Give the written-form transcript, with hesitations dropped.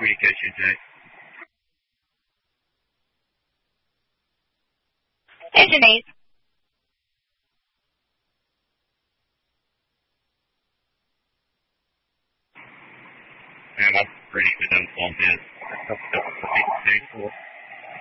communication, Jay. Engine 8. And I'm ready for them phone, man.